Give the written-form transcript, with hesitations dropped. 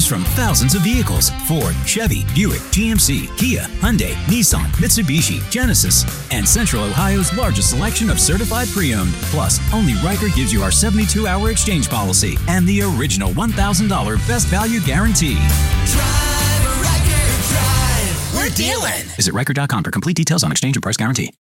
choose from thousands of vehicles: Ford, Chevy, Buick, GMC, Kia, Hyundai, Nissan, Mitsubishi, Genesis, and Central Ohio's largest selection of certified pre-owned. Plus, only Riker gives you our 72-hour exchange policy and the original $1,000 best value guarantee. Drive, Riker, drive. We're dealing. Visit Riker.com for complete details on exchange and price guarantee.